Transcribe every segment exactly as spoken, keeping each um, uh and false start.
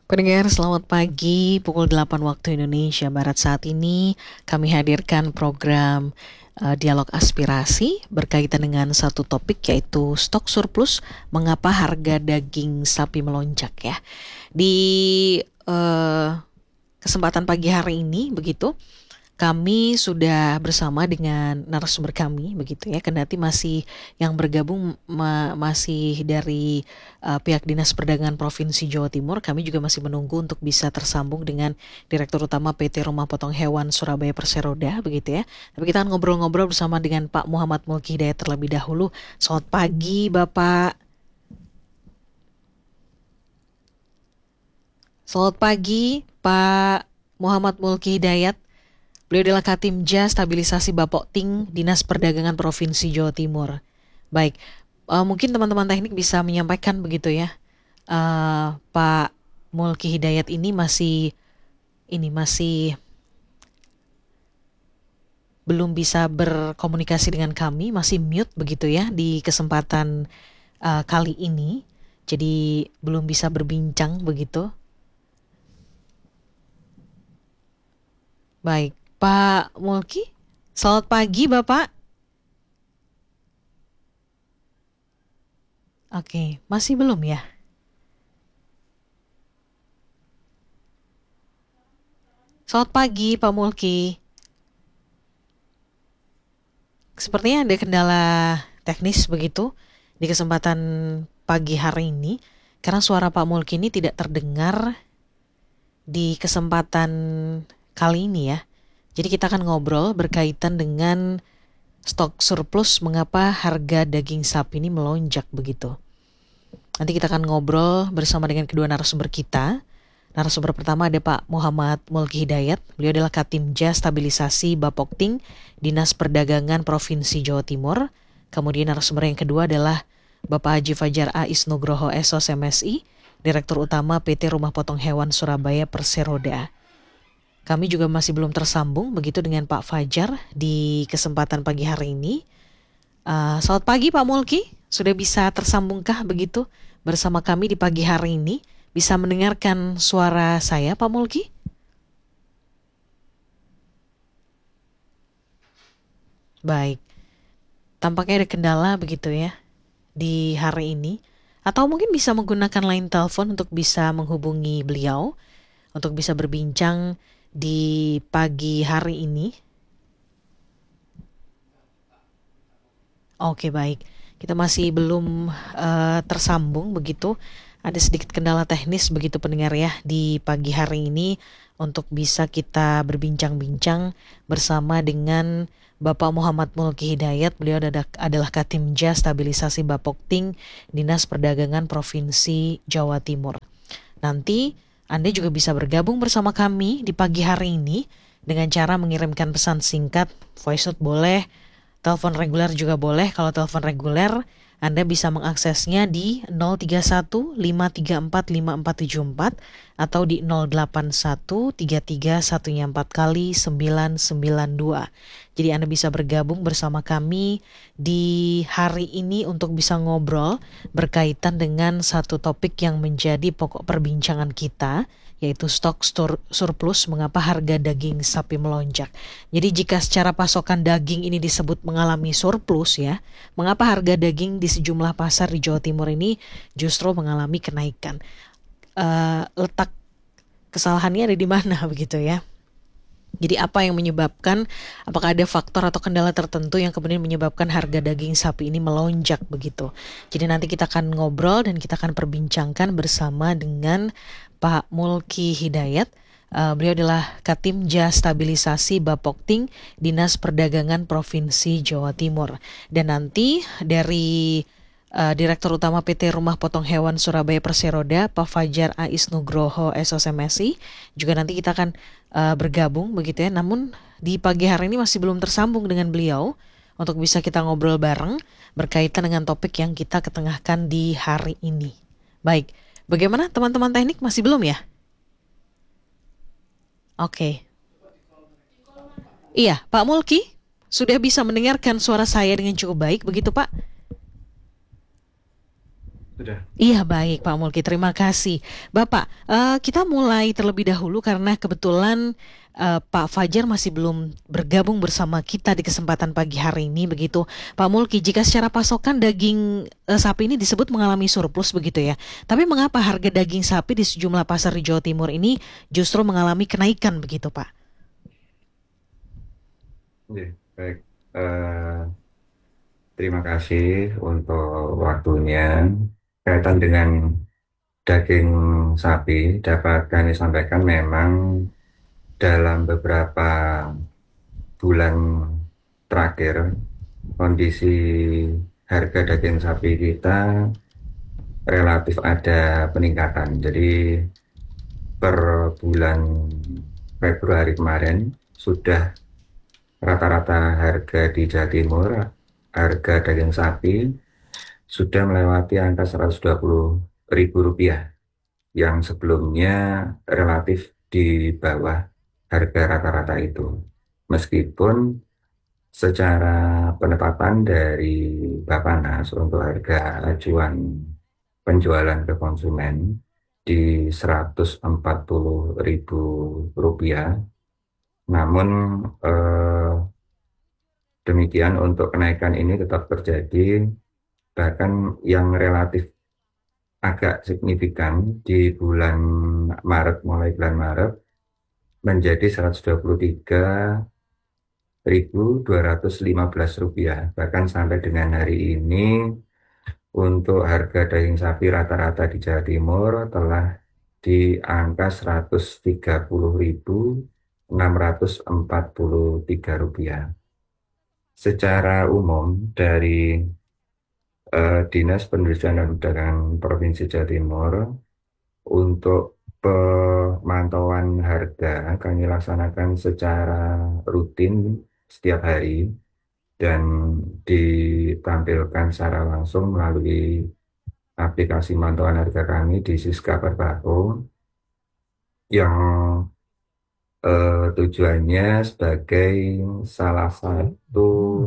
Pendengar, selamat pagi. Pukul delapan waktu Indonesia Barat saat ini kami hadirkan program eh, Dialog Aspirasi berkaitan dengan satu topik yaitu stok surplus, mengapa harga daging sapi melonjak ya. Di eh, kesempatan pagi hari ini begitu kami sudah bersama dengan narasumber kami begitu ya, kendati masih yang bergabung ma- masih dari uh, pihak Dinas Perdagangan Provinsi Jawa Timur. Kami juga masih menunggu untuk bisa tersambung dengan Direktur Utama P T Rumah Potong Hewan Surabaya Perseroda begitu ya. Tapi kita akan ngobrol-ngobrol bersama dengan Pak Muhammad Mulki Hidayat terlebih dahulu. Selamat pagi Bapak. Selamat pagi Pak Muhammad Mulki Hidayat. Beliau adalah Katimja Stabilisasi Bapokting Dinas Perdagangan Provinsi Jawa Timur. Baik, eh, mungkin teman-teman teknik bisa menyampaikan begitu ya. Eh, Pak Mulki Hidayat ini masih ini masih belum bisa berkomunikasi dengan kami, masih mute begitu ya di kesempatan eh, kali ini. Jadi belum bisa berbincang begitu. Baik, Pak Mulki, selamat pagi Bapak. Oke, masih belum ya? Selamat pagi Pak Mulki. Sepertinya ada kendala teknis begitu di kesempatan pagi hari ini karena suara Pak Mulki ini tidak terdengar di kesempatan kali ini ya. Jadi kita akan ngobrol berkaitan dengan stok surplus mengapa harga daging sapi ini melonjak begitu. Nanti kita akan ngobrol bersama dengan kedua narasumber kita. Narasumber pertama ada Pak Muhammad Mulki Hidayat. Beliau adalah Katimja Stabilisasi Bapokting Dinas Perdagangan Provinsi Jawa Timur. Kemudian narasumber yang kedua adalah Bapak Haji Fajar A. Isnugroho S O S M S I, Direktur Utama P T Rumah Potong Hewan Surabaya Perseroda. Kami juga masih belum tersambung begitu dengan Pak Fajar di kesempatan pagi hari ini. Uh, selamat pagi Pak Mulki, sudah bisa tersambungkah begitu bersama kami di pagi hari ini? Bisa mendengarkan suara saya Pak Mulki? Baik, tampaknya ada kendala begitu ya di hari ini. Atau mungkin bisa menggunakan line telepon untuk bisa menghubungi beliau, untuk bisa berbincang di pagi hari ini. Oke baik, kita masih belum eh, tersambung begitu. Ada sedikit kendala teknis begitu pendengar ya di pagi hari ini untuk bisa kita berbincang-bincang bersama dengan Bapak Muhammad Mulki Hidayat. Beliau adalah, adalah Katimja Stabilisasi Bapokting Dinas Perdagangan Provinsi Jawa Timur. Nanti Anda juga bisa bergabung bersama kami di pagi hari ini dengan cara mengirimkan pesan singkat, voice note boleh, telepon reguler juga boleh. Kalau telepon reguler, Anda bisa mengaksesnya di nol tiga satu lima tiga empat lima empat tujuh empat atau di nol delapan satu tiga tiga satu empat kali sembilan sembilan dua. Jadi Anda bisa bergabung bersama kami di hari ini untuk bisa ngobrol berkaitan dengan satu topik yang menjadi pokok perbincangan kita, yaitu stok stur- surplus mengapa harga daging sapi melonjak. Jadi jika secara pasokan daging ini disebut mengalami surplus ya, mengapa harga daging di sejumlah pasar di Jawa Timur ini justru mengalami kenaikan? Eh, letak kesalahannya ada di mana begitu ya? Jadi apa yang menyebabkan, apakah ada faktor atau kendala tertentu yang kemudian menyebabkan harga daging sapi ini melonjak begitu. Jadi nanti kita akan ngobrol dan kita akan perbincangkan bersama dengan Pak Mulki Hidayat. Uh, beliau adalah Katimja Stabilisasi Bapokting Dinas Perdagangan Provinsi Jawa Timur. Dan nanti dari uh, Direktur Utama P T Rumah Potong Hewan Surabaya Perseroda, Pak Fajar A. Isnugroho S O S M S I, juga nanti kita akan uh, bergabung begitu ya. Namun di pagi hari ini masih belum tersambung dengan beliau untuk bisa kita ngobrol bareng berkaitan dengan topik yang kita ketengahkan di hari ini. Baik, bagaimana teman-teman teknik, masih belum ya? Oke. Iya, Pak Mulki sudah bisa mendengarkan suara saya dengan cukup baik begitu Pak? Sudah. Iya baik Pak Mulki, terima kasih. Bapak, eh, kita mulai terlebih dahulu karena kebetulan eh, Pak Fajar masih belum bergabung bersama kita di kesempatan pagi hari ini begitu. Pak Mulki, jika secara pasokan daging eh, sapi ini disebut mengalami surplus begitu ya. Tapi mengapa harga daging sapi di sejumlah pasar di Jawa Timur ini justru mengalami kenaikan begitu Pak? Oke, baik. Eh, Terima kasih untuk waktunya. Kaitan dengan daging sapi, dapat kami sampaikan memang dalam beberapa bulan terakhir, kondisi harga daging sapi kita relatif ada peningkatan. Jadi per bulan Februari kemarin sudah rata-rata harga di Jawa Timur, harga daging sapi sudah melewati angka seratus dua puluh ribu rupiah yang sebelumnya relatif di bawah harga rata-rata itu. Meskipun secara penetapan dari Bappenas untuk harga acuan penjualan ke konsumen di seratus empat puluh ribu rupiah, namun eh, demikian untuk kenaikan ini tetap terjadi, bahkan yang relatif agak signifikan di bulan Maret, mulai bulan Maret menjadi seratus dua puluh tiga ribu dua ratus lima belas rupiah. Bahkan sampai dengan hari ini untuk harga daging sapi rata-rata di Jawa Timur telah di angka seratus tiga puluh ribu enam ratus empat puluh tiga rupiah. Secara umum dari eh, Dinas Perindustrian dan Perdagangan Provinsi Jawa Timur, untuk pemantauan harga kami laksanakan secara rutin setiap hari dan ditampilkan secara langsung melalui aplikasi pemantauan harga kami di Siska Perbapo yang eh, tujuannya sebagai salah satu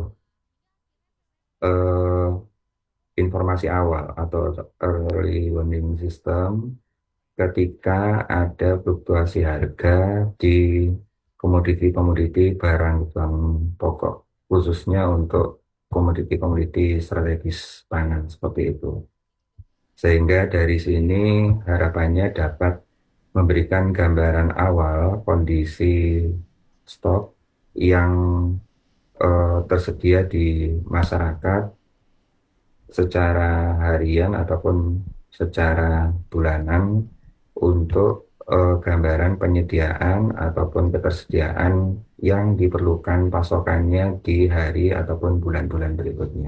eh, informasi awal atau early warning system ketika ada fluktuasi harga di komoditi-komoditi barang kebutuhan pokok, khususnya untuk komoditi-komoditi strategis pangan seperti itu. Sehingga dari sini harapannya dapat memberikan gambaran awal kondisi stok yang eh, tersedia di masyarakat secara harian ataupun secara bulanan untuk eh, gambaran penyediaan ataupun ketersediaan yang diperlukan pasokannya di hari ataupun bulan-bulan berikutnya.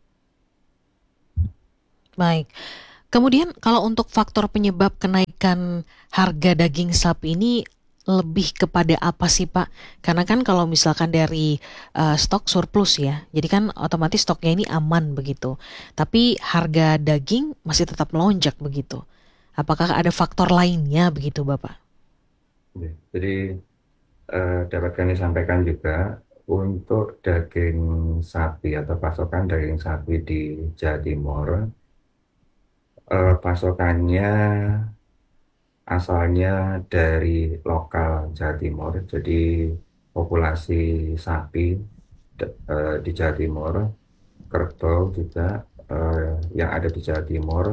Baik. Kemudian kalau untuk faktor penyebab kenaikan harga daging sapi ini lebih kepada apa sih Pak? Karena kan kalau misalkan dari eh, stok surplus ya, jadi kan otomatis stoknya ini aman begitu. Tapi harga daging masih tetap melonjak begitu. Apakah ada faktor lainnya begitu Bapak? Oke. Jadi eh, dapat kami sampaikan juga untuk daging sapi atau pasokan daging sapi di Jawa Timur, eh, pasokannya asalnya dari lokal Jawa Timur. Jadi populasi sapi de- eh, di Jawa Timur, kerbau juga eh, yang ada di Jawa Timur.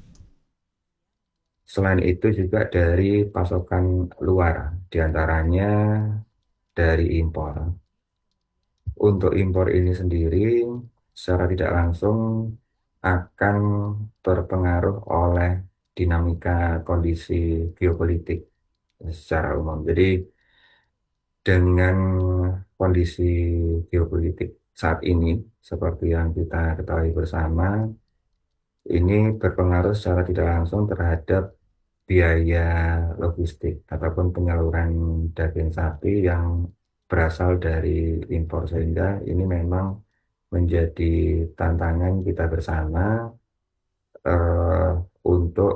Selain itu juga dari pasokan luar, diantaranya dari impor. Untuk impor ini sendiri secara tidak langsung akan terpengaruh oleh dinamika kondisi geopolitik secara umum. Jadi dengan kondisi geopolitik saat ini, seperti yang kita ketahui bersama, ini berpengaruh secara tidak langsung terhadap biaya logistik ataupun penyaluran daging sapi yang berasal dari impor, sehingga ini memang menjadi tantangan kita bersama eh, untuk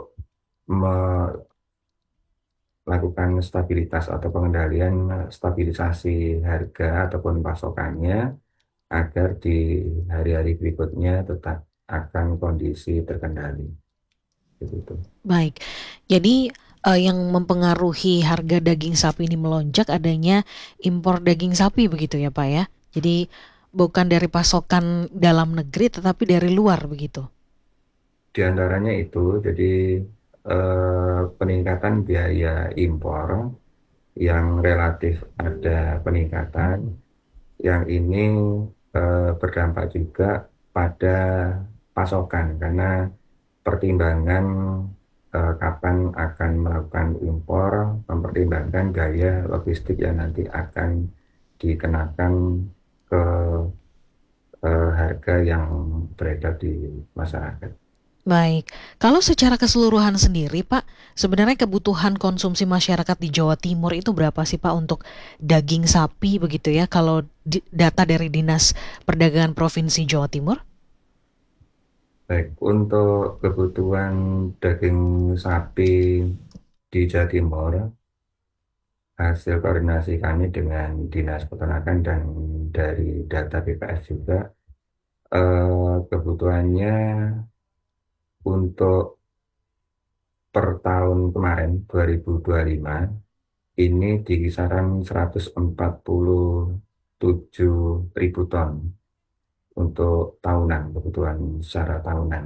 melakukan stabilitas atau pengendalian stabilisasi harga ataupun pasokannya agar di hari-hari berikutnya tetap akan kondisi terkendali. gitu. Baik. Jadi, eee, yang mempengaruhi harga daging sapi ini melonjak adanya impor daging sapi begitu ya, Pak, ya? Jadi bukan dari pasokan dalam negeri tetapi dari luar begitu? Di antaranya itu, jadi eh, peningkatan biaya impor yang relatif ada peningkatan, yang ini eh, berdampak juga pada pasokan karena pertimbangan eh, kapan akan melakukan impor, mempertimbangkan gaya logistik yang nanti akan dikenakan ke eh, harga yang beredar di masyarakat. Baik. Kalau secara keseluruhan sendiri, Pak, sebenarnya kebutuhan konsumsi masyarakat di Jawa Timur itu berapa sih, Pak, untuk daging sapi begitu ya, kalau di data dari Dinas Perdagangan Provinsi Jawa Timur? Baik, untuk kebutuhan daging sapi di Jawa Timur, hasil koordinasi kami dengan Dinas Peternakan dan dari data B P S juga, eh, kebutuhannya untuk per tahun kemarin dua ribu dua puluh lima ini di kisaran seratus empat puluh tujuh ribu ton untuk tahunan, kebutuhan secara tahunan.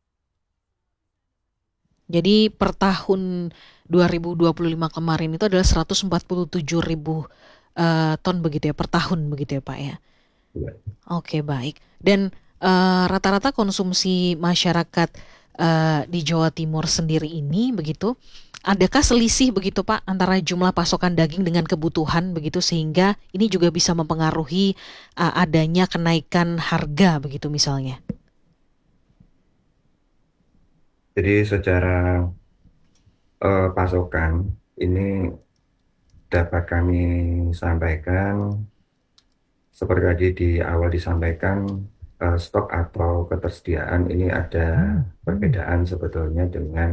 Jadi per tahun dua ribu dua puluh lima kemarin itu adalah seratus empat puluh tujuh ribu eee, ton begitu ya, per tahun begitu ya, Pak, ya? Ya. Oke, baik. Dan, eee, rata-rata konsumsi masyarakat, eee, di Jawa Timur sendiri ini begitu, adakah selisih begitu, Pak, antara jumlah pasokan daging dengan kebutuhan begitu sehingga ini juga bisa mempengaruhi, eee, adanya kenaikan harga begitu misalnya? Jadi secara eh, pasokan ini dapat kami sampaikan seperti tadi di awal disampaikan, eh, stok atau ketersediaan ini ada perbedaan sebetulnya dengan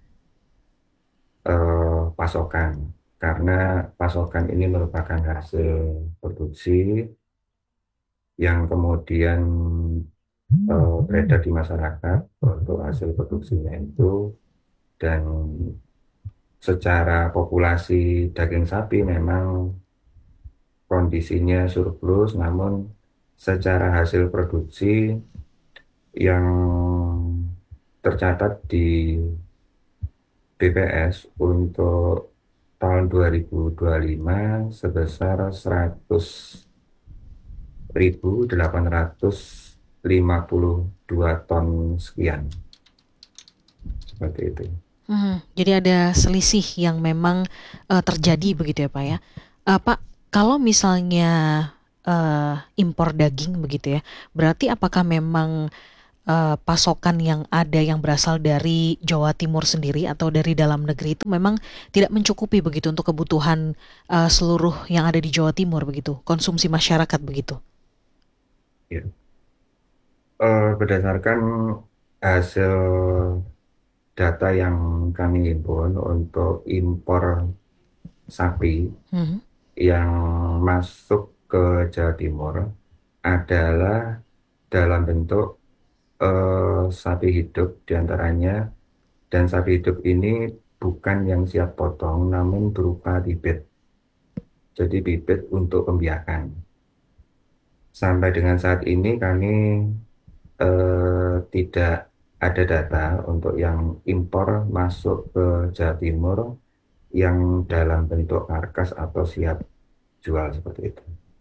eh, pasokan, karena pasokan ini merupakan hasil produksi yang kemudian eh, beredar di masyarakat untuk hasil produksinya itu, dan secara populasi daging sapi memang kondisinya surplus, namun secara hasil produksi yang tercatat di B P S untuk tahun dua ribu dua puluh lima sebesar seratus ribu delapan ratus lima puluh dua ton sekian, seperti itu. Mhm, jadi ada selisih yang memang, eee, terjadi begitu ya, Pak, ya. Eee, Pak, kalau misalnya, eee, impor daging begitu ya, berarti apakah memang, eee, pasokan yang ada yang berasal dari Jawa Timur sendiri atau dari dalam negeri itu memang tidak mencukupi begitu untuk kebutuhan, eee, seluruh yang ada di Jawa Timur begitu, konsumsi masyarakat begitu? Ya. Eh, berdasarkan hasil data yang kami himpun untuk impor sapi Mhm. yang masuk ke Jawa Timur adalah dalam bentuk eh, sapi hidup diantaranya, dan sapi hidup ini bukan yang siap potong namun berupa bibit, jadi bibit untuk pembiakan. Sampai dengan saat ini kami eh, tidak ada data untuk yang impor masuk ke Jawa Timur yang dalam bentuk karkas atau siap jual seperti itu.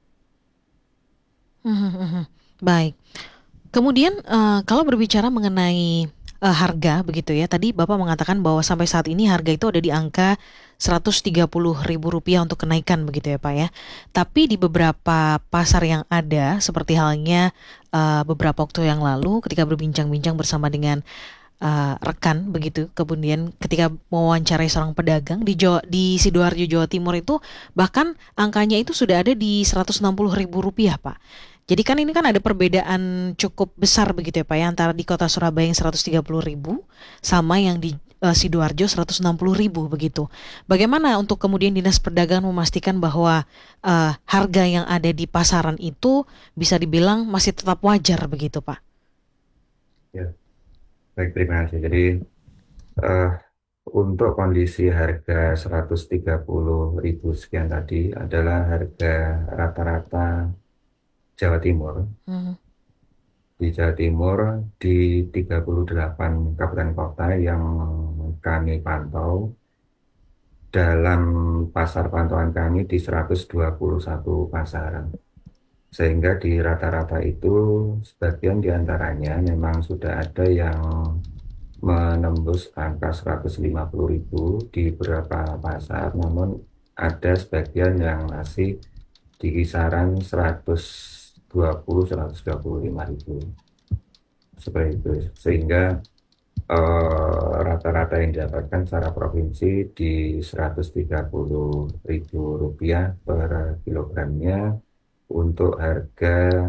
Mhm mhm. Baik. Kemudian, eee, kalau berbicara mengenai, eee, harga begitu ya, tadi Bapak mengatakan bahwa sampai saat ini harga itu ada di angka seratus tiga puluh ribu rupiah untuk kenaikan begitu ya, Pak, ya. Tapi di beberapa pasar yang ada seperti halnya, eee, beberapa waktu yang lalu ketika berbincang-bincang bersama dengan, eee, rekan begitu, kemudian ketika mewawancarai seorang pedagang di Jawa di Sidoarjo, Jawa Timur itu bahkan angkanya itu sudah ada di seratus enam puluh ribu rupiah, Pak. Jadi kan ini kan ada perbedaan cukup besar begitu ya, Pak, ya, antara di kota Surabaya yang seratus tiga puluh ribu sama yang di eh, Sidoarjo seratus enam puluh ribu begitu. Bagaimana untuk kemudian Dinas Perdagangan memastikan bahwa eh, harga yang ada di pasaran itu bisa dibilang masih tetap wajar begitu, Pak? Ya, baik, terima kasih. Jadi Eh, untuk kondisi harga seratus tiga puluh ribu sekian tadi adalah harga rata-rata Jawa Timur. Mhm. Di Jawa Timur di tiga puluh delapan kabupaten kota yang kami pantau, dalam pasar pantauan kami di seratus dua puluh satu pasar. Sehingga di rata-rata itu sebagian diantaranya memang sudah ada yang menembus angka seratus lima puluh ribu di beberapa pasar, namun ada sebagian yang masih di kisaran seratus dua puluh sampai seratus dua puluh lima ribu. Seperti itu. Sehingga eh, rata-rata yang didapatkan secara provinsi di seratus tiga puluh ribu rupiah per kilogramnya untuk harga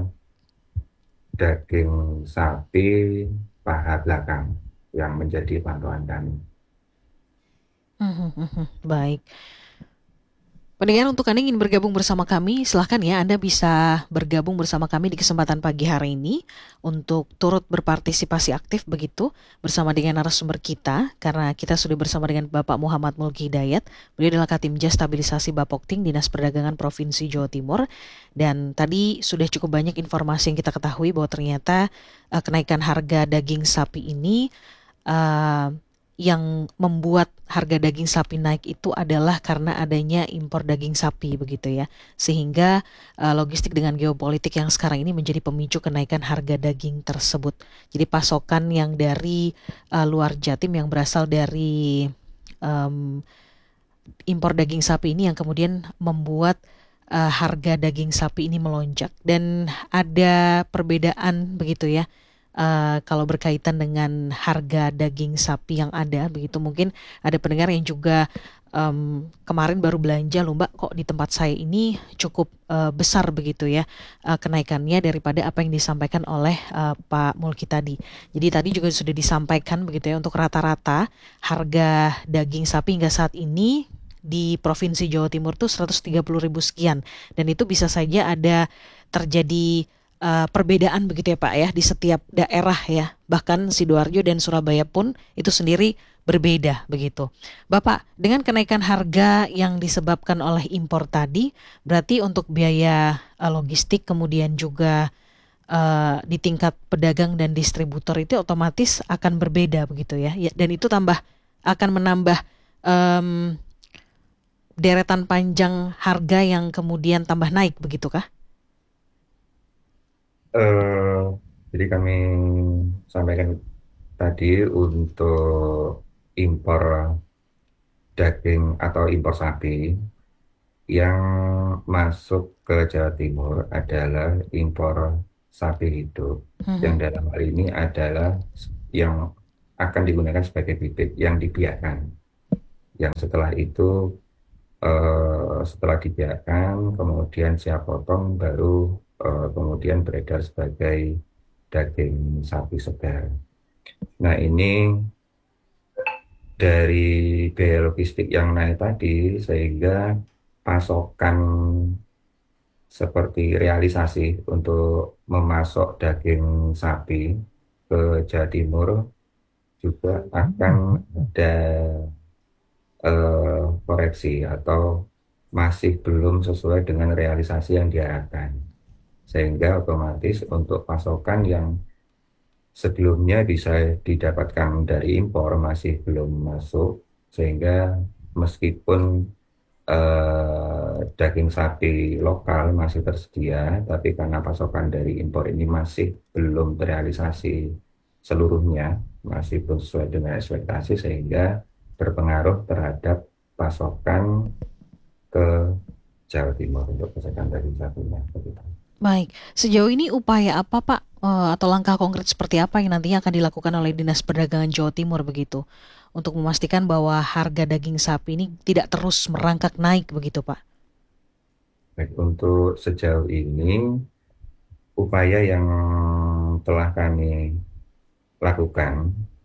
daging sapi paha belakang yang menjadi pantauan kami. Mhm, mhm. Baik. Pendengar, untuk Anda yang ingin bergabung bersama kami, silahkan ya, Anda bisa bergabung bersama kami di kesempatan pagi hari ini untuk turut berpartisipasi aktif begitu bersama dengan narasumber kita, karena kita sudah bersama dengan Bapak Muhammad Mulki Hidayat. Beliau adalah Katimjas Stabilisasi Bapokting Dinas Perdagangan Provinsi Jawa Timur, dan tadi sudah cukup banyak informasi yang kita ketahui bahwa ternyata uh, kenaikan harga daging sapi ini uh, yang membuat harga daging sapi naik itu adalah karena adanya impor daging sapi begitu ya. Sehingga uh, logistik dengan geopolitik yang sekarang ini menjadi pemicu kenaikan harga daging tersebut. Jadi pasokan yang dari uh, luar Jatim yang berasal dari um, impor daging sapi ini yang kemudian membuat uh, harga daging sapi ini melonjak. Dan ada perbedaan begitu ya. Uh, kalau berkaitan dengan harga daging sapi yang ada begitu, mungkin ada pendengar yang juga um, kemarin baru belanja loh Mbak, kok di tempat saya ini cukup uh, besar begitu ya uh, kenaikannya daripada apa yang disampaikan oleh uh, Pak Mulki tadi. Jadi tadi juga sudah disampaikan begitu ya, untuk rata-rata harga daging sapi hingga saat ini di Provinsi Jawa Timur tuh seratus tiga puluh ribu sekian, dan itu bisa saja ada terjadi uh, perbedaan begitu ya Pak ya di setiap daerah ya. Bahkan Sidoarjo dan Surabaya pun itu sendiri berbeda begitu. Bapak, dengan kenaikan harga yang disebabkan oleh impor tadi, berarti untuk biaya uh, logistik kemudian juga uh, di tingkat pedagang dan distributor itu otomatis akan berbeda begitu ya. Ya, dan itu tambah akan menambah um, deretan panjang harga yang kemudian tambah naik begitu kah? Eh, jadi kami sampaikan tadi untuk impor daging atau impor sapi yang masuk ke Jawa Timur adalah impor sapi hidup, yang Mhm. dalam hal ini adalah yang akan digunakan sebagai bibit yang dibiarkan. Yang setelah itu eh, setelah dibiarkan kemudian siap potong baru eh, kemudian beredar sebagai daging sapi segar. Nah, ini dari biaya logistik yang naik tadi sehingga pasokan seperti realisasi untuk memasok daging sapi ke Jawa Timur juga akan ada eh, koreksi atau masih belum sesuai dengan realisasi yang diharapkan. Sehingga otomatis untuk pasokan yang sebelumnya bisa didapatkan dari impor masih belum masuk, sehingga meskipun eh, daging sapi lokal masih tersedia, tapi karena pasokan dari impor ini masih belum terrealisasi seluruhnya, masih belum sesuai dengan ekspektasi, sehingga berpengaruh terhadap pasokan ke Jawa Timur untuk pasokan daging sapinya. Begitu. Baik, sejauh ini upaya apa Pak, eh, atau langkah konkret seperti apa yang nantinya akan dilakukan oleh Dinas Perdagangan Jawa Timur begitu untuk memastikan bahwa harga daging sapi ini tidak terus merangkak naik begitu Pak? Baik, untuk sejauh ini upaya yang telah kami lakukan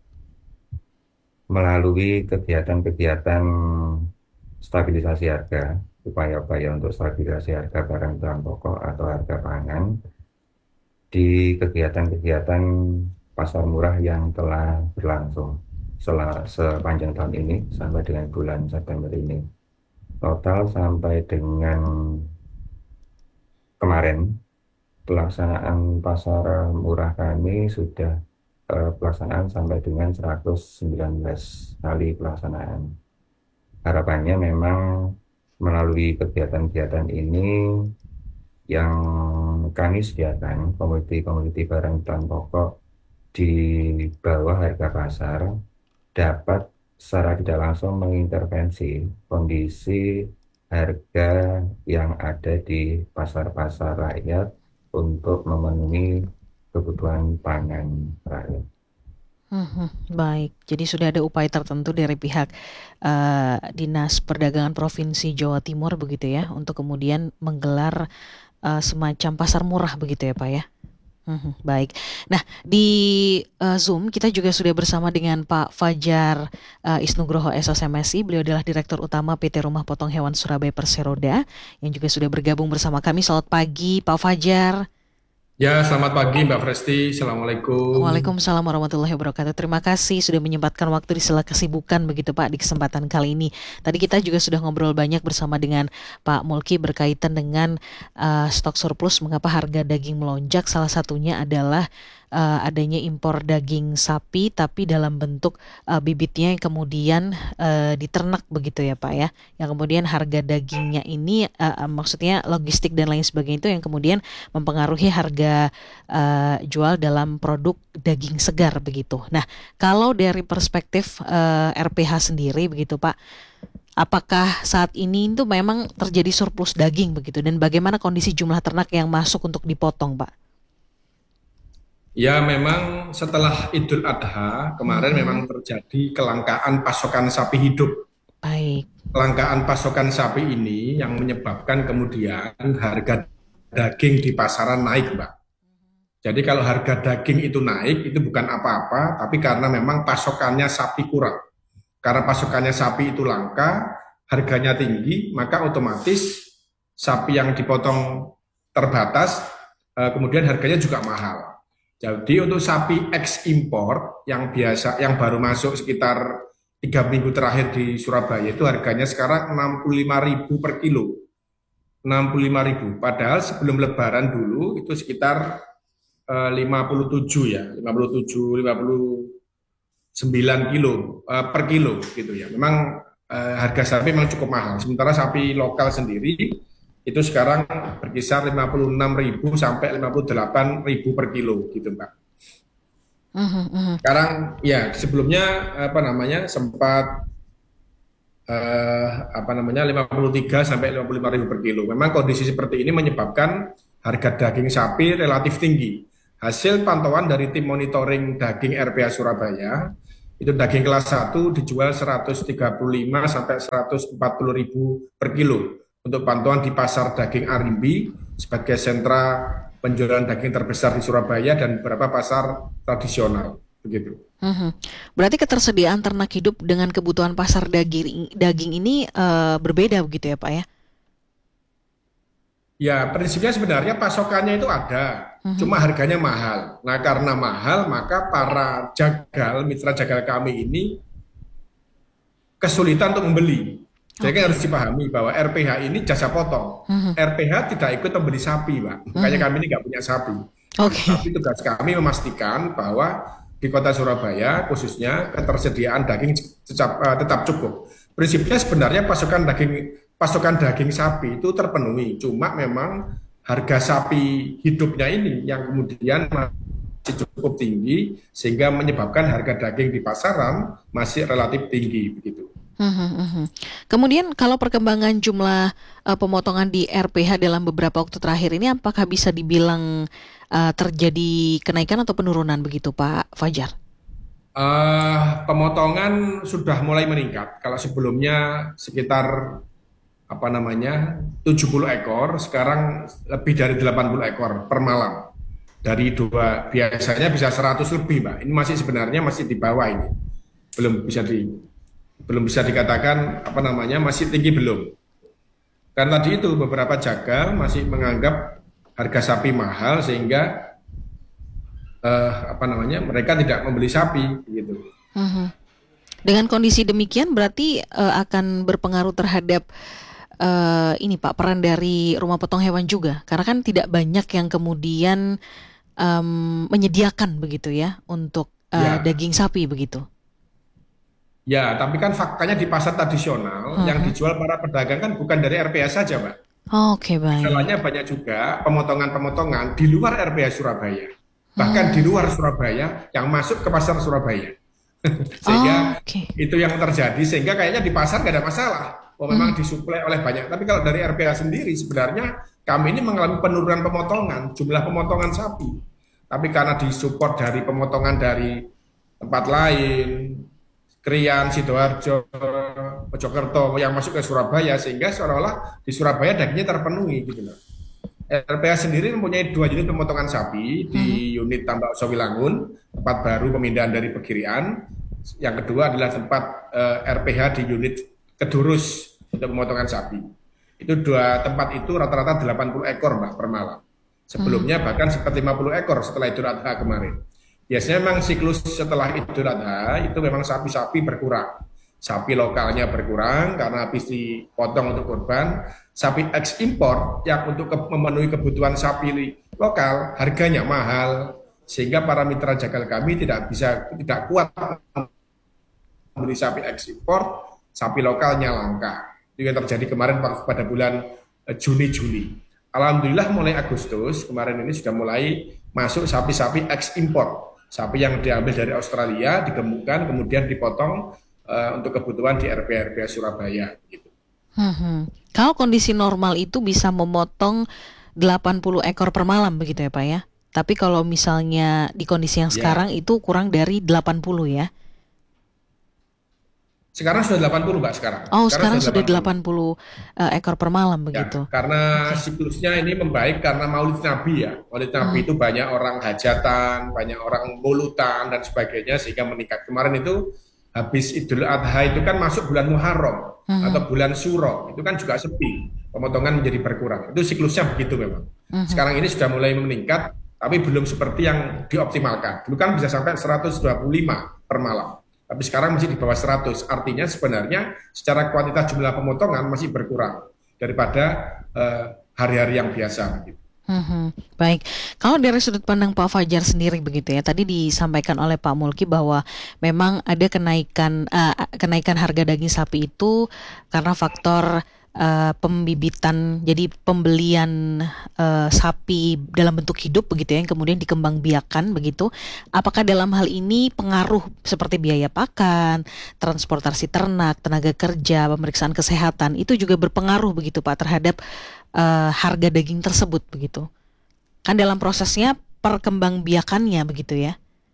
melalui kegiatan-kegiatan stabilisasi harga, upaya-upaya untuk stabilisasi harga barang bahan pokok atau harga pangan di kegiatan-kegiatan pasar murah yang telah berlangsung. selama sepanjang tahun ini sampai dengan bulan September ini. Total sampai dengan kemarin pelaksanaan pasar murah kami sudah eh, pelaksanaan sampai dengan seratus sembilan belas kali pelaksanaan. Harapannya memang melalui kegiatan-kegiatan ini yang kami sediakan komoditi-komoditi barang kebutuhan pokok di bawah harga pasar dapat secara tidak langsung mengintervensi kondisi harga yang ada di pasar-pasar rakyat untuk memenuhi kebutuhan pangan rakyat. Mhm, baik. Jadi sudah ada upaya tertentu dari pihak eh, Dinas Perdagangan Provinsi Jawa Timur begitu ya, untuk kemudian menggelar eh, semacam pasar murah begitu ya Pak ya. Mhm, baik. Nah, di eh, Zoom kita juga sudah bersama dengan Pak Fajar eh, Isnugroho S S M S I. Beliau adalah Direktur Utama P T Rumah Potong Hewan Surabaya Perseroda yang juga sudah bergabung bersama kami. Selamat pagi, Pak Fajar. Ya, selamat pagi Mbak Presti. Assalamualaikum. Waalaikumsalam warahmatullahi wabarakatuh. Terima kasih sudah menyempatkan waktu di sela kesibukan begitu Pak di kesempatan kali ini. Tadi kita juga sudah ngobrol banyak bersama dengan Pak Mulki berkaitan dengan uh, stok surplus, mengapa harga daging melonjak. Salah satunya adalah uh, adanya impor daging sapi tapi dalam bentuk uh, bibitnya yang kemudian uh, diternak begitu ya Pak ya. Yang kemudian harga dagingnya ini uh, uh, maksudnya logistik dan lain sebagainya itu yang kemudian mempengaruhi harga uh, jual dalam produk daging segar begitu. Nah, kalau dari perspektif uh, R P H sendiri begitu Pak, apakah saat ini itu memang terjadi surplus daging begitu dan bagaimana kondisi jumlah ternak yang masuk untuk dipotong, Pak? Ya, memang setelah Idul Adha kemarin Mm-mm. memang terjadi kelangkaan pasokan sapi hidup. Baik. Kelangkaan pasokan sapi ini yang menyebabkan kemudian harga daging di pasaran naik, Mbak. Jadi kalau harga daging itu naik, itu bukan apa-apa, tapi karena memang pasokannya sapi kurang. Karena pasokannya sapi itu langka, harganya tinggi, maka otomatis sapi yang dipotong terbatas, eh, kemudian harganya juga mahal. Jadi untuk sapi ekspor yang biasa, yang baru masuk sekitar tiga minggu terakhir di Surabaya itu harganya sekarang enam puluh lima ribu per kilo. enam puluh lima ribu. Padahal sebelum Lebaran dulu itu sekitar eh, lima puluh tujuh ya, lima puluh tujuh, lima puluh sembilan kilo eh, per kilo gitu ya. Memang eh, harga sapi memang cukup mahal. Sementara sapi lokal sendiri itu sekarang berkisar lima puluh enam ribu sampai lima puluh delapan ribu per kilo gitu, Mbak. Mhm, mhm. Sekarang ya sebelumnya apa namanya sempat eh, apa namanya lima puluh tiga sampai lima puluh lima ribu per kilo. Memang kondisi seperti ini menyebabkan harga daging sapi relatif tinggi. Hasil pantauan dari tim monitoring daging R P H Surabaya, itu daging kelas satu dijual seratus tiga puluh lima sampai seratus empat puluh ribu per kilo. Untuk pantauan di pasar daging Arimbi sebagai sentra penjualan daging terbesar di Surabaya dan beberapa pasar tradisional begitu. Mhm. Berarti ketersediaan ternak hidup dengan kebutuhan pasar daging daging ini eh, berbeda begitu ya, Pak ya? Ya, prinsipnya sebenarnya pasokannya itu ada, Mhm. cuma harganya mahal. Nah, karena mahal, maka para jagal, mitra jagal kami ini kesulitan untuk membeli. Jadi kan Oke. harus dipahami bahwa R P H ini jasa potong. Mhm. R P H tidak ikut membeli sapi, Pak. Makanya Mhm. kami ini nggak punya sapi. Oke. Tapi tugas kami memastikan bahwa di kota Surabaya khususnya ketersediaan daging tetap, uh, tetap cukup. Prinsipnya sebenarnya pasokan daging pasokan daging sapi itu terpenuhi. Cuma memang harga sapi hidupnya ini yang kemudian masih cukup tinggi sehingga menyebabkan harga daging di pasaran masih relatif tinggi begitu. Mhm, mhm. Kemudian kalau perkembangan jumlah eh, pemotongan di R P H dalam beberapa waktu terakhir ini apakah bisa dibilang eh, terjadi kenaikan atau penurunan begitu Pak Fajar? Eh, pemotongan sudah mulai meningkat. Kalau sebelumnya sekitar apa namanya tujuh puluh ekor, sekarang lebih dari delapan puluh ekor per malam. Dari dua biasanya bisa seratus lebih, Mbak. Ini masih sebenarnya masih di bawah ini. Belum bisa di belum bisa dikatakan apa namanya masih tinggi belum. Karena tadi itu beberapa jagal masih menganggap harga sapi mahal sehingga eh, apa namanya mereka tidak membeli sapi gitu. Mhm. Dengan kondisi demikian berarti eh, akan berpengaruh terhadap eh, ini Pak, peran dari rumah potong hewan juga, karena kan tidak banyak yang kemudian em, menyediakan begitu ya untuk eh, Ya, daging sapi begitu. ya, tapi kan faktanya di pasar tradisional yang Mhm. dijual para pedagang kan bukan dari R P A saja, Pak. Oke, baik. Masalahnya banyak juga pemotongan-pemotongan di luar R P A Surabaya. Bahkan di Hmm. luar Surabaya yang masuk ke pasar Surabaya. Sehingga Oke. itu yang terjadi, sehingga kayaknya di pasar nggak ada masalah. Oh, memang Mhm. disuplai oleh banyak. Tapi kalau dari R P A sendiri sebenarnya kami ini mengalami penurunan pemotongan, jumlah pemotongan sapi. Tapi karena disupport dari pemotongan dari tempat lain, Krian, Sidoarjo, Mojokerto yang masuk ke Surabaya, sehingga seolah-olah di Surabaya dagingnya terpenuhi gitu loh. R P A sendiri mempunyai dua unit pemotongan sapi Mhm. di unit Tambak Sawilangun, tempat baru pemindahan dari Pegirian. Yang kedua adalah tempat eh, R P H di unit Kedurus untuk pemotongan sapi. Itu dua tempat itu rata-rata delapan puluh ekor Mbak per malam. Mhm. Sebelumnya bahkan sempat lima puluh ekor setelah Idul Adha kemarin. Biasanya memang siklus setelah Idul Adha itu memang sapi-sapi berkurang. Sapi lokalnya berkurang karena habis dipotong untuk kurban. Sapi ekspor yang untuk ke, memenuhi kebutuhan sapi lokal harganya mahal, sehingga para mitra jagal kami tidak bisa tidak kuat membeli sapi ekspor, sapi lokalnya langka. Itu yang terjadi kemarin pada bulan eh, Juni Juli. Alhamdulillah mulai Agustus kemarin ini sudah mulai masuk sapi-sapi ekspor, sapi yang diambil dari Australia, digemukkan, kemudian dipotong uh, untuk kebutuhan di R P A R P A Surabaya. Gitu. Mhm. Kalau kondisi normal itu bisa memotong delapan puluh ekor per malam begitu ya Pak ya. Tapi kalau misalnya di kondisi yang sekarang Ya, itu kurang dari delapan puluh ya. sekarang sudah delapan puluh Mbak sekarang. Oh, Sekarang sekarang sudah sudah delapan puluh. delapan puluh eh, ekor per malam begitu. Ya, karena Oke. siklusnya ini membaik karena Maulid Nabi ya. Maulid Nabi Mhm. itu banyak orang hajatan, banyak orang mulutan dan sebagainya sehingga meningkat. Kemarin itu habis Idul Adha itu kan masuk bulan Muharram atau Mhm. bulan Suro, itu kan juga sepi. Pemotongan menjadi berkurang. Itu siklusnya begitu memang. Mhm. Sekarang ini sudah mulai meningkat, tapi belum seperti yang dioptimalkan. Dulu kan bisa sampai seratus dua puluh lima per malam. Tapi sekarang masih di bawah seratus. Artinya sebenarnya secara kuantitas jumlah pemotongan masih berkurang daripada eh, hari-hari yang biasa. Begitu. Mhm. Baik, kalau dari sudut pandang Pak Fajar sendiri begitu ya, tadi disampaikan oleh Pak Mulki bahwa memang ada kenaikan eh, kenaikan harga daging sapi itu karena faktor eh, pembibitan, jadi pembelian eh, sapi dalam bentuk hidup begitu ya, yang kemudian dikembangbiakan begitu. Apakah dalam hal ini pengaruh seperti biaya pakan, transportasi ternak, tenaga kerja, pemeriksaan kesehatan itu juga berpengaruh begitu Pak terhadap eh, harga daging tersebut begitu. Kan dalam prosesnya perkembangbiakannya begitu ya.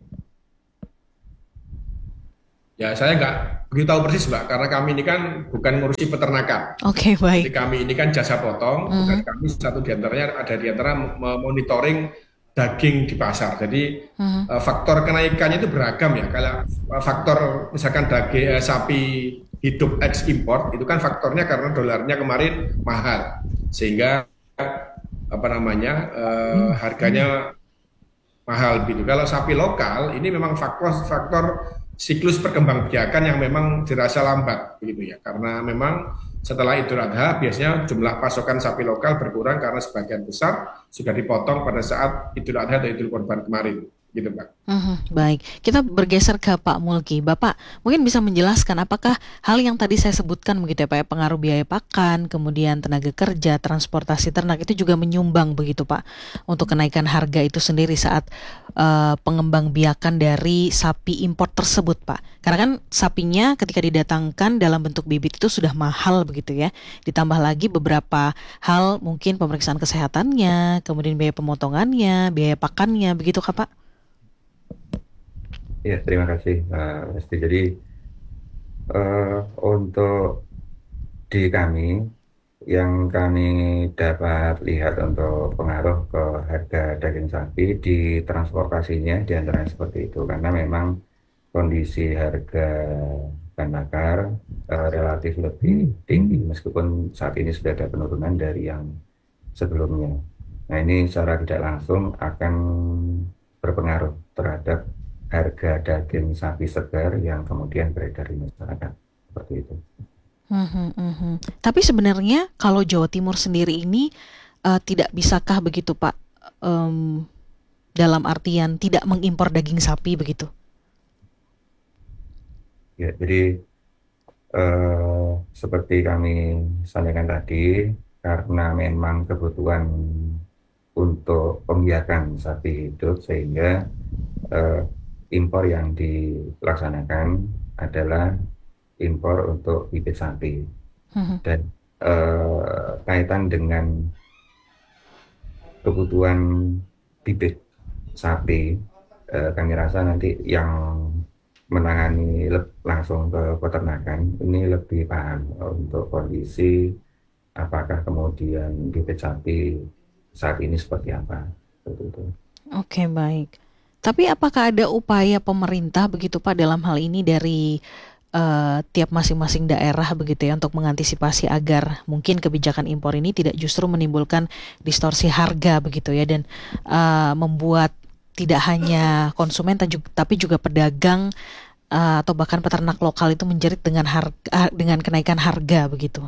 Ya saya nggak begitu tahu persis Mbak, karena kami ini kan bukan ngurusi peternakan. Oke, Jadi baik. kami ini kan jasa potong, tugas Mhm. kami satu diantaranya ada diantara monitoring daging di pasar. Jadi Mhm. eh, faktor kenaikannya itu beragam ya. Kalau eh, faktor misalkan daging eh, sapi hidup ekspor itu kan faktornya karena dolarnya kemarin mahal, sehingga apa namanya eh, harganya mahal gitu. Kalau sapi lokal ini memang faktor-faktor siklus perkembangbiakan yang memang dirasa lambat begitu ya. Karena memang setelah Idul Adha biasanya jumlah pasokan sapi lokal berkurang karena sebagian besar sudah dipotong pada saat Idul Adha atau Idul Kurban kemarin gitu Pak. Mhm, baik, kita bergeser ke Pak Mulki. Bapak mungkin bisa menjelaskan apakah hal yang tadi saya sebutkan begitu ya Pak, ya, pengaruh biaya pakan, kemudian tenaga kerja, transportasi ternak itu juga menyumbang begitu Pak untuk kenaikan harga itu sendiri saat eh, pengembangbiakan dari sapi impor tersebut Pak. Karena kan sapinya ketika didatangkan dalam bentuk bibit itu sudah mahal begitu ya. Ditambah lagi beberapa hal mungkin pemeriksaan kesehatannya, kemudian biaya pemotongannya, biaya pakannya begitu Kak Pak? Ya, terima kasih, Mbak Lesti. Jadi, eh, untuk di kami, yang kami dapat lihat untuk pengaruh ke harga daging sapi di transportasinya, di antaranya seperti itu. Karena memang kondisi harga bahan bakar eh, relatif lebih tinggi, meskipun saat ini sudah ada penurunan dari yang sebelumnya. Nah, ini secara tidak langsung akan berpengaruh terhadap harga daging sapi segar yang kemudian beredar di masyarakat seperti itu. Mhm, mhm. Tapi sebenarnya kalau Jawa Timur sendiri ini eh, tidak bisakah begitu Pak? Em, dalam artian tidak mengimpor daging sapi begitu? Ya, jadi eh, seperti kami sampaikan tadi, karena memang kebutuhan untuk pembiakan sapi hidup sehingga eh, impor yang dilaksanakan adalah impor untuk bibit sapi Mhm. dan eh, kaitan dengan kebutuhan bibit sapi, eh, kami rasa nanti yang menangani leb- langsung ke peternakan ini lebih paham untuk kondisi apakah kemudian bibit sapi saat ini seperti apa. Seperti itu. Oke, baik. Tapi apakah ada upaya pemerintah begitu Pak dalam hal ini dari eh, tiap masing-masing daerah begitu ya untuk mengantisipasi agar mungkin kebijakan impor ini tidak justru menimbulkan distorsi harga begitu ya dan eh, membuat tidak hanya konsumen tapi juga tapi juga pedagang eh, atau bahkan peternak lokal itu menjerit dengan harga dengan kenaikan harga begitu.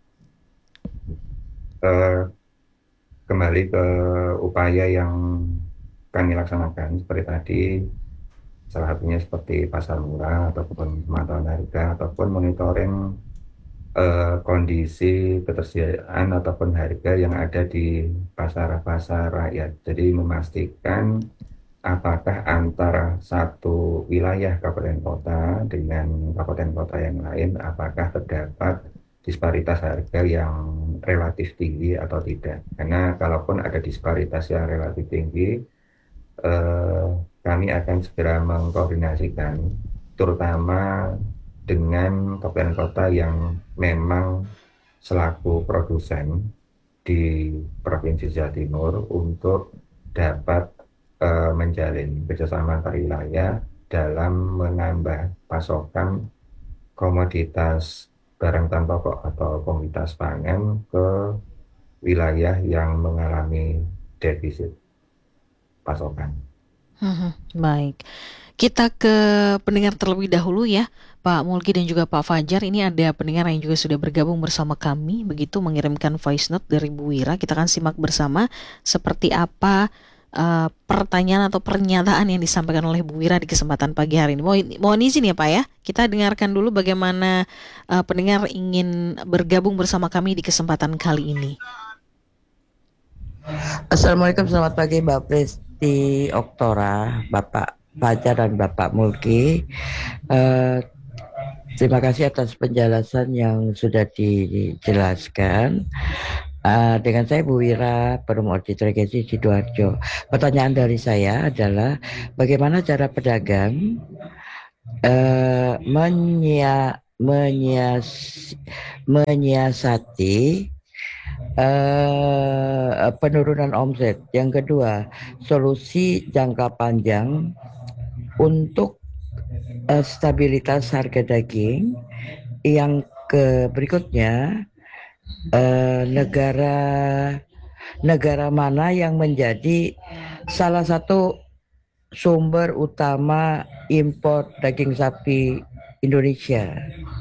Eh, Kembali ke upaya yang kami laksanakan seperti tadi, salah satunya seperti pasar murah ataupun pemantauan harga ataupun monitoring eh, kondisi ketersediaan ataupun harga yang ada di pasar-pasar rakyat. Jadi memastikan apakah antara satu wilayah kabupaten kota dengan kabupaten kota yang lain, apakah terdapat disparitas harga yang relatif tinggi atau tidak. Karena kalaupun ada disparitas yang relatif tinggi, eh, kami akan segera mengkoordinasikan, terutama dengan kabupaten kota yang memang selaku produsen di Provinsi Jawa Timur untuk dapat eh, menjalin kerjasama antar wilayah dalam menambah pasokan komoditas barang bahan pokok atau komoditas pangan ke wilayah yang mengalami defisit pasokan. Mhm, baik. Kita ke pendengar terlebih dahulu ya, Pak Mulki dan juga Pak Fajar. Ini ada pendengar yang juga sudah bergabung bersama kami, begitu mengirimkan voice note dari Bu Wira. Kita akan simak bersama seperti apa eh, pertanyaan atau pernyataan yang disampaikan oleh Bu Wira di kesempatan pagi hari ini. Mohon, mohon izin ya Pak ya, kita dengarkan dulu bagaimana eh, pendengar ingin bergabung bersama kami di kesempatan kali ini. Assalamualaikum, selamat pagi Mbak Presti Oktora, Bapak Fajar dan Bapak Mulki. Eh, terima kasih atas penjelasan yang sudah dijelaskan. Eh, dengan saya Bu Wira, Perum Auditor Agensi Sidoarjo. Pertanyaan dari saya adalah bagaimana cara pedagang eh, menyia, menyias, menyiasati eh, penurunan omset. Yang kedua, solusi jangka panjang untuk eh, stabilitas harga daging. Yang ke berikutnya, eh, negara negara mana yang menjadi salah satu sumber utama impor daging sapi Indonesia.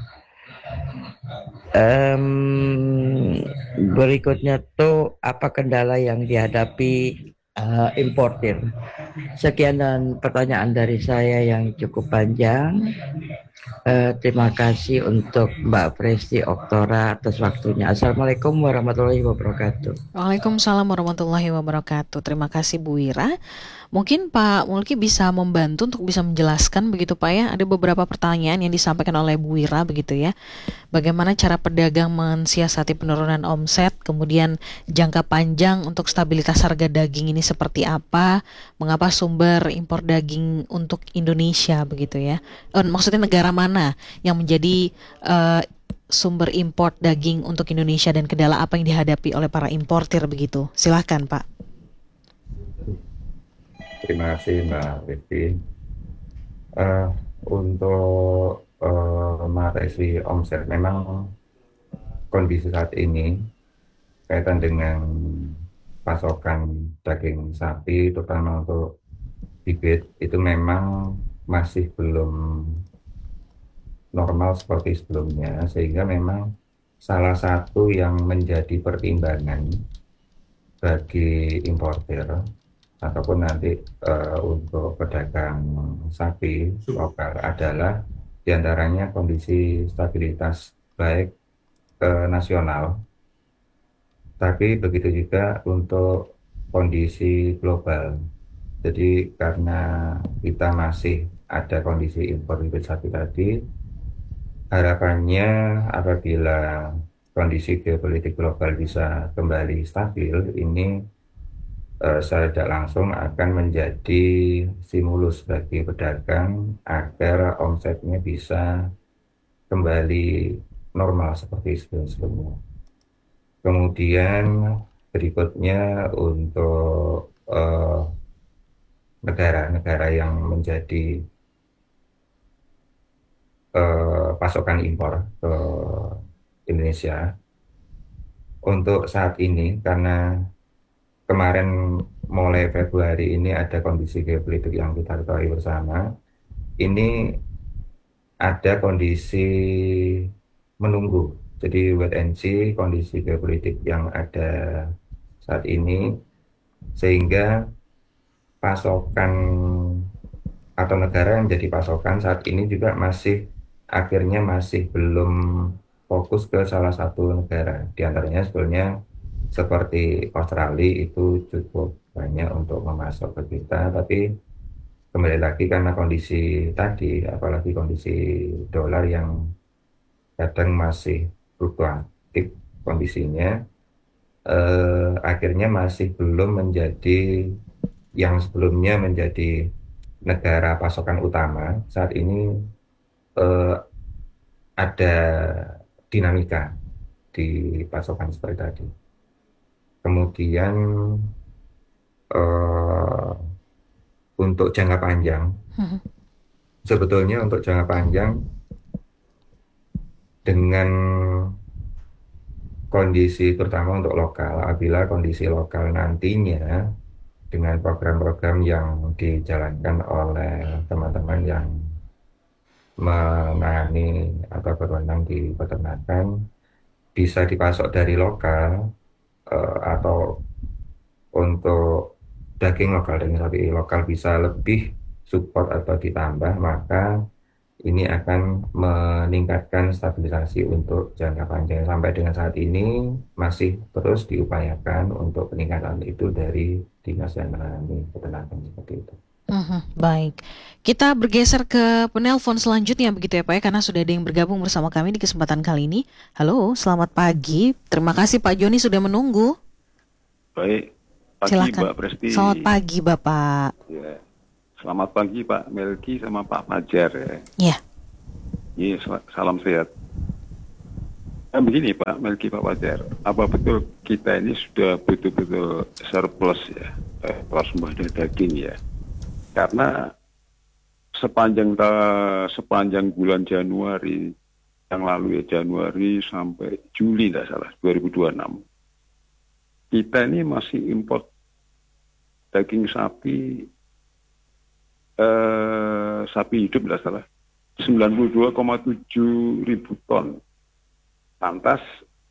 Um, berikutnya tuh apa kendala yang dihadapi uh, importir. Sekian dan pertanyaan dari saya yang cukup panjang. Uh, terima kasih untuk Mbak Presti Oktora atas waktunya. Assalamualaikum warahmatullahi wabarakatuh. Waalaikumsalam warahmatullahi wabarakatuh. Terima kasih Bu Wira. Mungkin Pak Mulki bisa membantu untuk bisa menjelaskan begitu Pak ya. Ada beberapa pertanyaan yang disampaikan oleh Bu Wira begitu ya. Bagaimana cara pedagang mensiasati penurunan omset, kemudian jangka panjang untuk stabilitas harga daging ini seperti apa, mengapa sumber impor daging untuk Indonesia begitu ya. Eh, maksudnya negara mana yang menjadi eh, sumber impor daging untuk Indonesia dan kendala apa yang dihadapi oleh para importir begitu. Silahkan Pak. Terima kasih Mbak Rifki. Eh, untuk eh, mengatasi omset, memang kondisi saat ini kaitan dengan pasokan daging sapi, terutama untuk bibit itu memang masih belum normal seperti sebelumnya, sehingga memang salah satu yang menjadi pertimbangan bagi importer ataupun nanti eh, untuk pedagang sapi lokal adalah diantaranya kondisi stabilitas baik eh, nasional, tapi begitu juga untuk kondisi global. Jadi karena kita masih ada kondisi impor bibit sapi tadi, harapannya apabila kondisi geopolitik global bisa kembali stabil, ini eh, secara tidak langsung akan menjadi stimulus bagi pedagang agar omsetnya bisa kembali normal seperti sebelum-sebelumnya. Kemudian berikutnya untuk eh, negara-negara yang menjadi eh, pasokan impor ke Indonesia untuk saat ini, karena kemarin mulai Februari ini ada kondisi geopolitik yang kita ketahui bersama, ini ada kondisi menunggu. Jadi wait and see kondisi geopolitik yang ada saat ini, sehingga pasokan atau negara yang jadi pasokan saat ini juga masih akhirnya masih belum fokus ke salah satu negara. Di antaranya sebetulnya seperti Australia itu cukup banyak untuk memasok ke kita, tapi kembali lagi karena kondisi tadi, apalagi kondisi dolar yang kadang masih fluktuatif kondisinya, eh, akhirnya masih belum menjadi yang sebelumnya menjadi negara pasokan utama. Saat ini eh, ada dinamika di pasokan seperti tadi. Kemudian eh, untuk jangka panjang, Mhm. sebetulnya untuk jangka panjang dengan kondisi terutama untuk lokal, apabila kondisi lokal nantinya dengan program-program yang dijalankan oleh teman-teman yang menangani atau berwenang di peternakan bisa dipasok dari lokal eh, atau untuk daging lokal, daging sapi lokal bisa lebih support atau ditambah, maka ini akan meningkatkan stabilisasi untuk jangka panjang. Sampai dengan saat ini masih terus diupayakan untuk peningkatan itu dari dinas yang menangani peternakan seperti itu. Mhm, baik. Kita bergeser ke penelpon selanjutnya begitu ya Pak ya, karena sudah ada yang bergabung bersama kami di kesempatan kali ini. Halo, selamat pagi. Terima kasih Pak Joni sudah menunggu. Baik, pagi Silakan. Mbak Presti. Selamat pagi Bapak. Ya. Selamat pagi Pak Melki sama Pak Fajar ya. Ya. Iya, sel- salam sehat. Nah, begini Pak Melki, Pak Fajar, apa betul kita ini sudah betul-betul surplus ya, eh, swasembada daging ya? Karena sepanjang ta- sepanjang bulan Januari yang lalu ya, Januari sampai Juli tidak salah, dua ribu dua puluh enam, kita ini masih import daging sapi, eh, sapi hidup tidak salah, sembilan puluh dua koma tujuh ribu ton. Lantas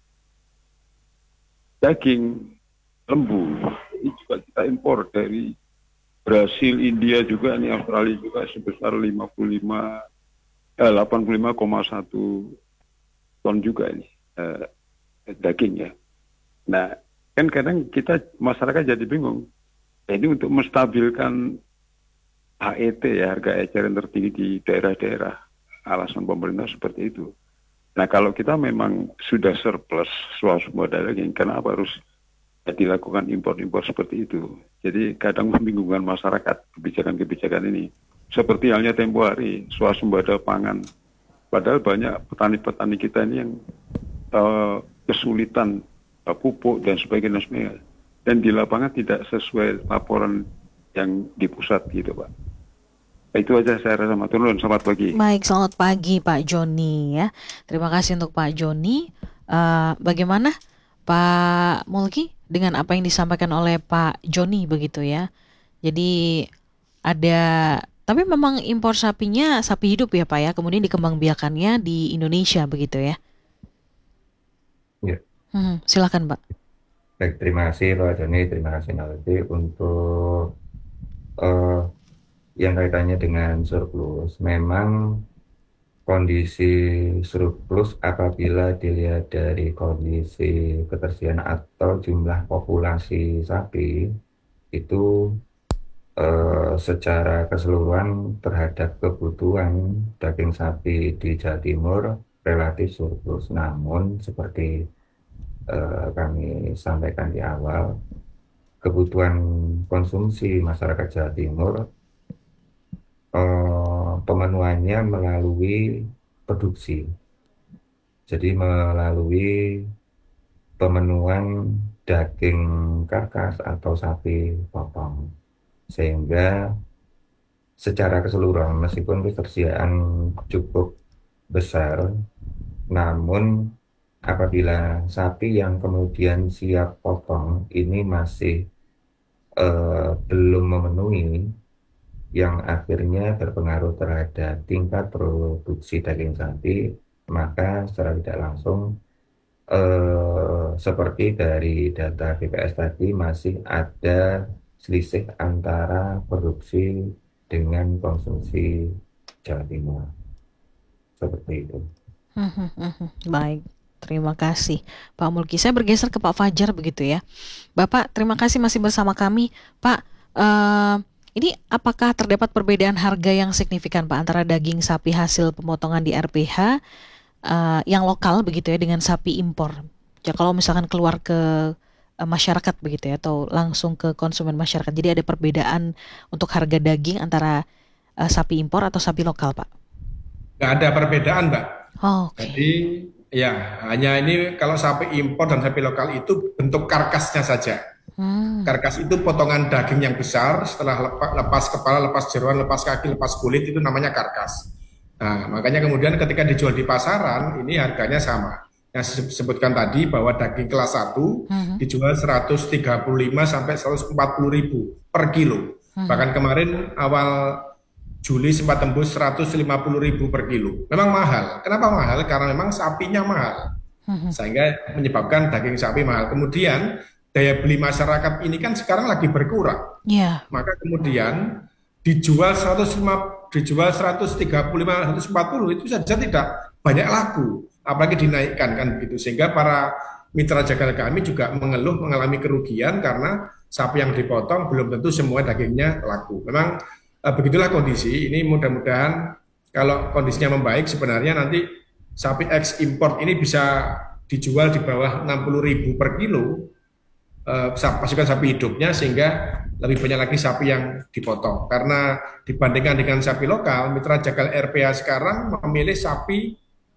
daging lembu ini juga kita impor dari Brasil, India juga, ini Australia juga sebesar lima puluh lima, eh, delapan puluh lima koma satu ton juga ini eh, daging ya. Nah, kan kadang kita masyarakat jadi bingung. Ini untuk menstabilkan H E T ya, harga eceran tertinggi di daerah-daerah. Alasan pemerintah seperti itu. Nah, kalau kita memang sudah surplus swasembada daging, kenapa harus dilakukan impor-impor seperti itu? Jadi kadang membingungkan masyarakat kebijakan-kebijakan ini. Seperti halnya tempo hari swasembada pangan. Padahal banyak petani-petani kita ini yang uh, kesulitan uh, pupuk dan sebagainya, sebagainya. Dan di lapangan tidak sesuai laporan yang di pusat gitu Pak. Itu aja saya rasa, matur nuwun. Selamat pagi. Baik, selamat pagi Pak Joni ya. Terima kasih untuk Pak Joni. Uh, bagaimana Pak Mulki dengan apa yang disampaikan oleh Pak Joni begitu ya? Jadi ada, tapi memang impor sapinya sapi hidup ya Pak ya, kemudian dikembangbiakannya di Indonesia begitu ya. Ya, Hmm, silakan Pak. baik, terima kasih Pak Joni, terima kasih Naldi untuk eh, yang kaitannya dengan surplus. Memang kondisi surplus apabila dilihat dari kondisi ketersediaan atau jumlah populasi sapi itu eh, secara keseluruhan terhadap kebutuhan daging sapi di Jawa Timur relatif surplus. Namun seperti eh, kami sampaikan di awal, kebutuhan konsumsi masyarakat Jawa Timur eh, pemenuhannya melalui produksi. Jadi melalui pemenuhan daging karkas atau sapi potong. Sehingga secara keseluruhan meskipun ketersediaan cukup besar, namun apabila sapi yang kemudian siap potong ini masih eh, belum memenuhi, yang akhirnya berpengaruh terhadap tingkat produksi daging sapi, maka secara tidak langsung eh, seperti dari data B P S tadi masih ada selisih antara produksi dengan konsumsi Jawa Timur. Seperti itu. Hmm, hmm, hmm, hmm. Baik, terima kasih Pak Mulki. Saya bergeser ke Pak Fajar begitu ya. Bapak, terima kasih masih bersama kami. Pak, eh, ini apakah terdapat perbedaan harga yang signifikan Pak antara daging sapi hasil pemotongan di R P H eh, yang lokal begitu ya dengan sapi impor? Ya kalau misalkan keluar ke eh, masyarakat begitu ya atau langsung ke konsumen masyarakat. Jadi ada perbedaan untuk harga daging antara eh, sapi impor atau sapi lokal Pak? Nggak ada perbedaan, Mbak. Oh, oke. Jadi ya hanya ini kalau sapi impor dan sapi lokal itu bentuk karkasnya saja. Hmm. Karkas itu potongan daging yang besar, setelah lepas, lepas kepala, lepas jeroan, lepas kaki, lepas kulit, itu namanya karkas. Nah, makanya kemudian ketika dijual di pasaran, ini harganya sama. Yang disebutkan tadi bahwa daging kelas satu Mhm. dijual seratus tiga puluh lima sampai seratus empat puluh ribu per kilo. Mhm. Bahkan kemarin awal Juli sempat tembus seratus lima puluh ribu per kilo. Memang mahal. Kenapa mahal? Karena memang sapinya mahal. Mhm. Sehingga menyebabkan daging sapi mahal. Kemudian daya beli masyarakat ini kan sekarang lagi berkurang. Ya. Maka kemudian dijual seratus lima, dijual seratus tiga puluh lima, seratus empat puluh itu saja tidak banyak laku. Apalagi dinaikkan kan begitu. Sehingga para mitra jagal kami juga mengeluh mengalami kerugian karena sapi yang dipotong belum tentu semua dagingnya laku. Memang eh, begitulah kondisi. Ini mudah-mudahan kalau kondisinya membaik sebenarnya nanti sapi ekspor ini bisa dijual di bawah enam puluh ribu per kilo. Uh, pasukan sapi hidupnya sehingga lebih banyak lagi sapi yang dipotong karena dibandingkan dengan sapi lokal mitra jagal R P H sekarang memilih sapi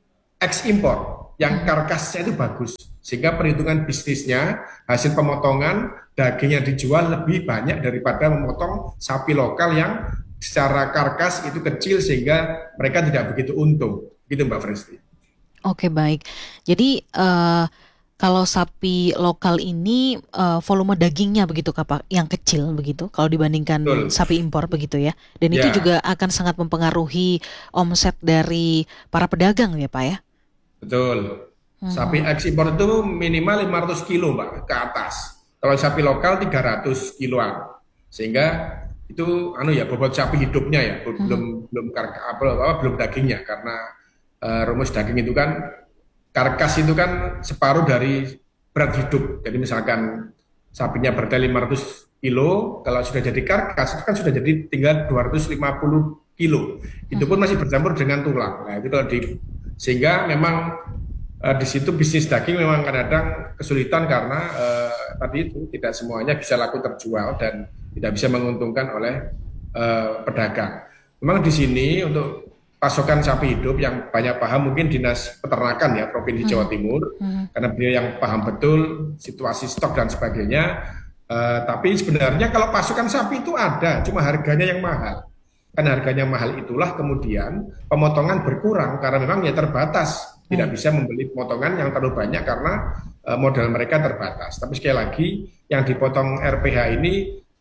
ekspor yang karkasnya itu bagus sehingga perhitungan bisnisnya hasil pemotongan daging yang dijual lebih banyak daripada memotong sapi lokal yang secara karkas itu kecil sehingga mereka tidak begitu untung gitu Mbak Fresti. Oke, baik. Jadi uh, kalau sapi lokal ini uh, volume dagingnya begitu Pak yang kecil begitu kalau dibandingkan Betul. sapi impor begitu ya. Dan Ya. itu juga akan sangat mempengaruhi omset dari para pedagang ya Pak ya. Betul. Sapi ekspor itu minimal lima ratus kilo Mbak ke atas. Kalau sapi lokal tiga ratus kiloan. Sehingga itu anu ya bobot sapi hidupnya ya, belum Hmm. belum karka, apa, apa, belum dagingnya karena uh, rumus daging itu kan karkas itu kan separuh dari berat hidup. Jadi misalkan sapinya beratnya lima ratus kilo, kalau sudah jadi karkas itu kan sudah jadi tinggal dua ratus lima puluh kilo. Itu pun masih bercampur dengan tulang. Nah, itu kalau di sehingga memang uh, di situ bisnis daging memang kadang-kadang kesulitan karena uh, tadi itu tidak semuanya bisa laku terjual dan tidak bisa menguntungkan oleh uh, pedagang. Memang di sini untuk pasokan sapi hidup yang banyak paham mungkin Dinas Peternakan ya Provinsi Jawa Timur Hmm. karena beliau yang paham betul situasi stok dan sebagainya. Uh, tapi sebenarnya kalau pasokan sapi itu ada, cuma harganya yang mahal. Karena harganya mahal itulah kemudian pemotongan berkurang karena memang ya terbatas, tidak bisa membeli potongan yang terlalu banyak karena uh, modal mereka terbatas. Tapi sekali lagi yang dipotong R P H ini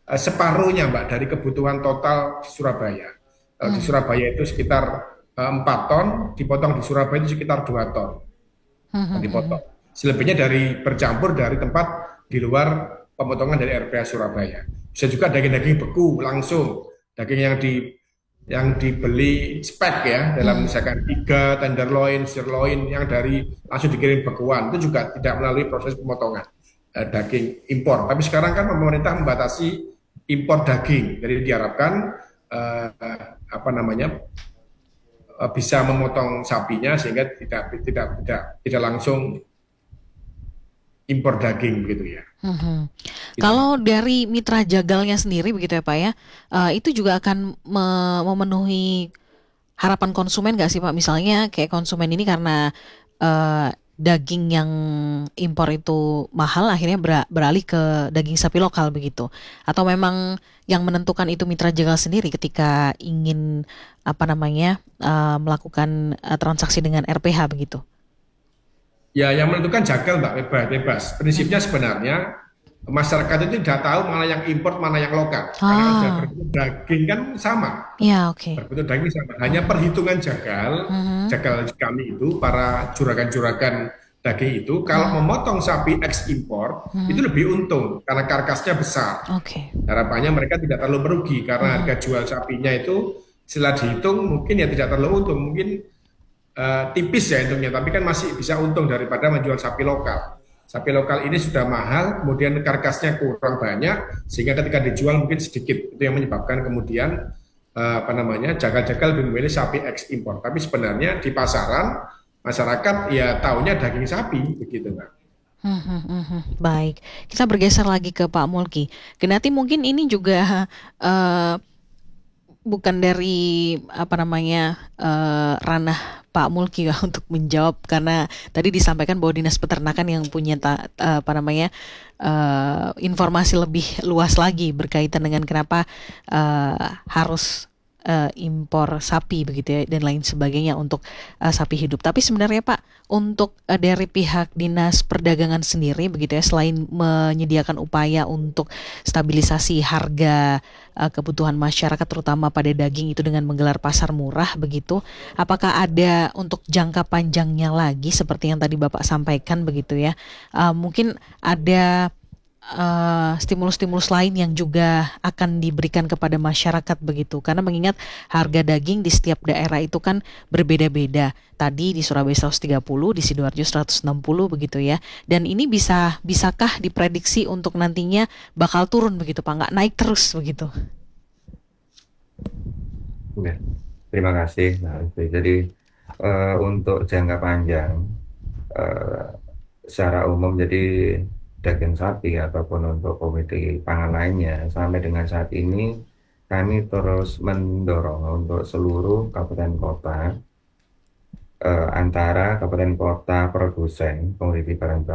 eh, separuhnya Mbak dari kebutuhan total di Surabaya. Kalau di Hmm. Surabaya itu sekitar eh, empat ton, dipotong di Surabaya itu sekitar dua ton Hmm, yang hmm, hmm. dipotong. Selebihnya dari bercampur dari tempat di luar pemotongan dari R P H Surabaya. Bisa juga daging-daging beku langsung, daging yang di yang dibeli spek ya dalam Hmm. misalkan iga, tenderloin, sirloin yang dari langsung dikirim bekuan itu juga tidak melalui proses pemotongan eh, daging impor. Tapi sekarang kan pemerintah membatasi impor daging, jadi diharapkan eh, apa namanya eh, bisa memotong sapinya sehingga tidak tidak tidak tidak langsung impor daging begitu ya. Hmm, hmm. Gitu. Kalau dari mitra jagalnya sendiri begitu ya Pak ya, eh, itu juga akan me- memenuhi harapan konsumen nggak sih Pak? Misalnya kayak konsumen ini karena eh, daging yang impor itu mahal, akhirnya bera- beralih ke daging sapi lokal begitu. Atau memang yang menentukan itu mitra jagal sendiri ketika ingin apa namanya eh, melakukan eh, transaksi dengan R P H begitu. Ya, yang menentukan jagal Mbak bebas, bebas. Prinsipnya Mhm. sebenarnya masyarakat itu tidak tahu mana yang impor, mana yang lokal. Karena kan sudah Ah, berbentuk daging kan sama, ya oke. berbentuk daging sama. Hanya perhitungan jagal, Mhm, jagal kami itu para juragan-juragan daging itu kalau mhm, memotong sapi eks impor itu mhm. lebih untung karena karkasnya besar. Oke. Harapannya mereka tidak terlalu merugi karena Mhm, harga jual sapinya itu setelah dihitung mungkin ya tidak terlalu untung, mungkin eh, tipis ya untungnya, tapi kan masih bisa untung daripada menjual sapi lokal. Sapi lokal ini sudah mahal, kemudian karkasnya kurang banyak, sehingga ketika dijual mungkin sedikit. Itu yang menyebabkan kemudian eh, apa namanya jagal-jagal lebih memilih sapi eks impor. Tapi sebenarnya di pasaran masyarakat ya taunya daging sapi begitu Mbak. mhm, mhm. Baik, kita bergeser lagi ke Pak Mulki. Kendati mungkin ini juga eh, bukan dari apa namanya eh, ranah Pak Mulki ya untuk menjawab karena tadi disampaikan bahwa Dinas Peternakan yang punya ta- ta- apa namanya eh, informasi lebih luas lagi berkaitan dengan kenapa eh, harus eh, impor sapi begitu ya dan lain sebagainya untuk eh, sapi hidup. Tapi sebenarnya Pak untuk eh, dari pihak Dinas Perdagangan sendiri begitu ya selain menyediakan upaya untuk stabilisasi harga eh, kebutuhan masyarakat terutama pada daging itu dengan menggelar pasar murah begitu. Apakah ada untuk jangka panjangnya lagi seperti yang tadi Bapak sampaikan begitu ya? Eh, mungkin ada eh, stimulus-stimulus lain yang juga akan diberikan kepada masyarakat begitu. Karena mengingat harga daging di setiap daerah itu kan berbeda-beda. Tadi di Surabaya seratus tiga puluh, di Sidoarjo seratus enam puluh begitu ya. Dan ini bisa bisakah diprediksi untuk nantinya bakal turun begitu Pak? Nggak naik terus begitu. Ya, terima kasih. Nah, itu. Jadi eh, untuk jangka panjang, eh, secara umum jadi daging sapi ataupun untuk komoditi pangan lainnya sampai dengan saat ini kami terus mendorong untuk seluruh kabupaten kota eh, antara kabupaten kota produsen komoditi barang